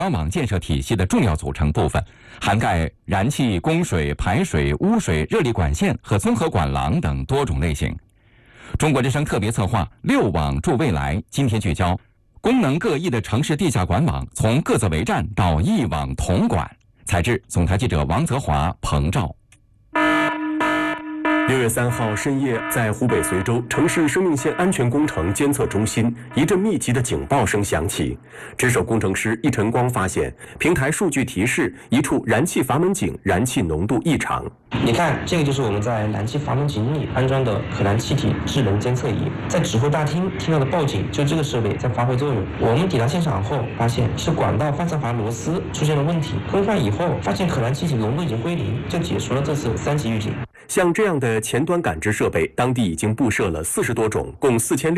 官网建设体系的重要组成部分，涵盖燃气、供水、排水、污水、热力管线和综合管廊等多种类型。中国之声特别策划6网助未来，今天聚焦功能各异的城市地下管网，从各自为战到一网统管。采制总台记者王泽华、彭照。 6月3号深夜，在湖北随州城市生命线安全工程监测中心，一阵密集的警报声响起。值守工程师易晨光发现，平台数据提示一处燃气阀门井燃气浓度异常。 你看，这个就是我们在燃气阀门井里安装的可燃气体智能监测仪。在指挥大厅听到的报警，就这个设备在发挥作用。我们抵达现场后，发现是管道翻侧阀螺丝出现了问题。更换以后，发现可燃气体浓度已经归零，就解除了这次3级预警。 像这样的前端感知设备，当地已经布设了40多种，共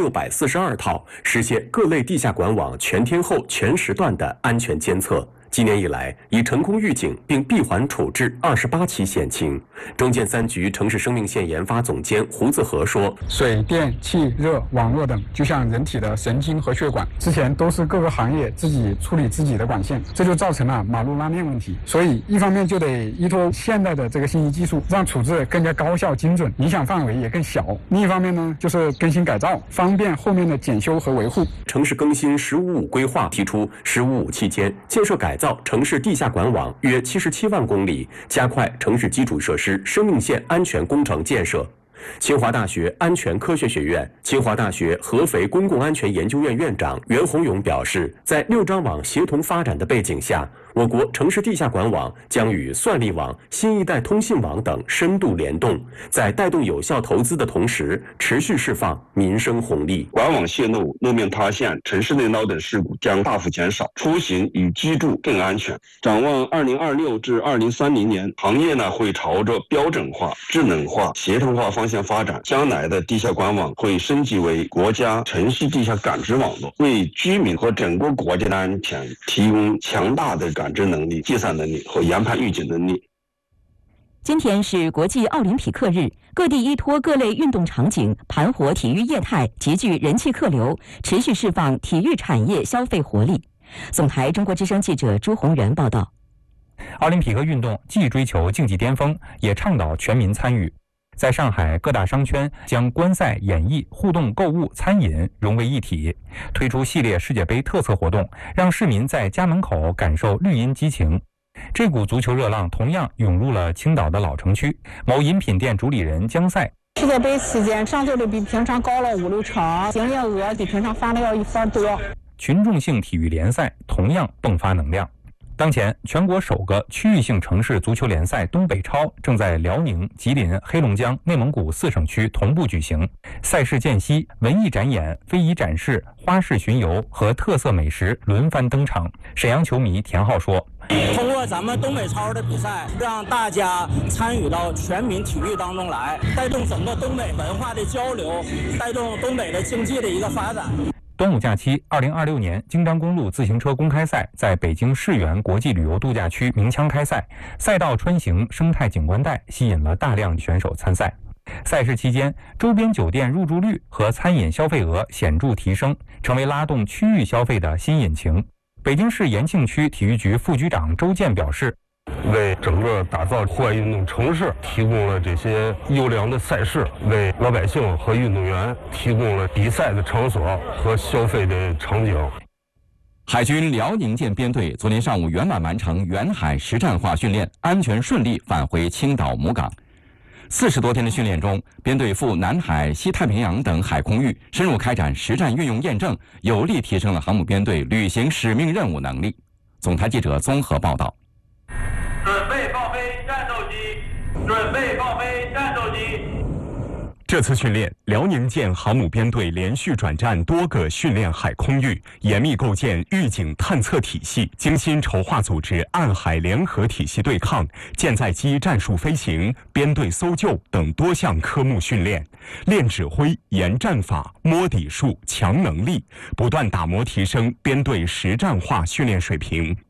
4642套，实现各类地下管网全天候、全时段的安全监测。今年以来，已成功预警并闭环处置28起险情。中建3局城市生命线研发总监胡子和说：“ 水电气热网络等，就像人体的神经和血管，之前都是各个行业自己处理自己的管线，这就造成了马路拉面问题。所以，一方面就得依托现代的这个信息技术，让处置更加高效精准，影响范围也更小。另一方面呢，就是更新改造，方便后面的检修和维护。 城市更新“15+5”规划提出，“15+5”期间建设改造城市地下管网约77万公里，加快城市基础设施生命线安全工程建设。清华大学安全科学学院、清华大学合肥公共安全研究院院长袁宏勇表示，在6张网协同发展的背景下，我国城市地下管网将与算力网、新一代通信网等深度联动，在带动有效投资的同时，持续释放民生红利。 管网泄漏、路面塌陷、城市内涝等事故将大幅减少，出行与居住更安全。展望2026至2030年，行业会朝着标准化、智能化、协同化方向发展。将来的地下管网会升级为国家城市地下感知网络，为居民和整个国家的安全提供强大的感知能力、计算能力和研判预警能力。 今天是国际奥林匹克日，各地依托各类运动场景，盘活体育业态，集聚人气客流，持续释放体育产业消费活力。总台中国之声记者朱宏元报道。 奥林匹克运动既追求竞技巅峰，也倡导全民参与。在上海各大商圈将观赛、演艺、互动、购物、餐饮融为一体，推出系列世界杯特色活动，让市民在家门口感受绿茵激情。这股足球热浪同样涌入了青岛的老城区。某饮品店主理人江赛： 世界杯期间上座率比平常高了5-6成，营业额比平常发的要1分多。 群众性体育联赛同样迸发能量。当前，全国首个区域性城市足球联赛东北超正在辽宁、吉林、黑龙江、内蒙古4省区同步举行。赛事间隙，文艺展演、非遗展示、花式巡游和特色美食轮番登场。沈阳球迷田浩说：“ 通过咱们东北超的比赛，让大家参与到全民体育当中来，带动整个东北文化的交流，带动东北的经济的一个发展。” 端午假期，2026年京张公路自行车公开赛在北京世园国际旅游度假区鸣枪开赛，赛道穿行生态景观带吸引了大量选手参赛。赛事期间，周边酒店入住率和餐饮消费额显著提升，成为拉动区域消费的新引擎。北京市延庆区体育局副局长周健表示， 为整个打造户外运动城市提供了这些优良的赛事，为老百姓和运动员提供了比赛的场所和消费的场景。 海军辽宁舰编队昨天上午圆满完成远海实战化训练，安全顺利返回青岛母港。40多天的训练中，编队赴南海、西太平洋等海空域，深入开展实战运用验证，有力提升了航母编队履行使命任务能力。总台记者综合报道。 准备放飞战斗机，准备放飞战斗机。 这次训练，辽宁舰航母编队连续转战多个训练海空域，严密构建预警探测体系，精心筹划组织岸海联合体系对抗、舰载机战术飞行、编队搜救等多项科目训练，练指挥、研战法、摸底数、强能力，不断打磨提升编队实战化训练水平。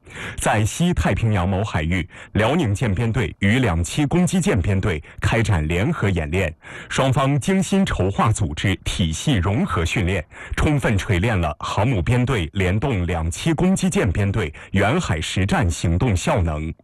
在西太平洋某海域，辽宁舰编队与2栖攻击舰编队开展联合演练，双方精心筹划组织，体系融合训练，充分锤炼了航母编队联动2栖攻击舰编队远海实战行动效能。